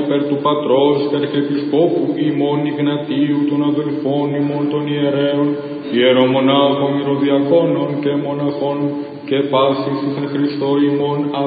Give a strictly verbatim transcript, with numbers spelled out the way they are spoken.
υπέρ του Πατρός και Αρχιεπισκόπου ημών Ιγνατίου των αδελφών ημών των ιερέων, ιερομονάχων, ηροδιακόνων και μοναχών και πάσης εις εν Χριστώ ημών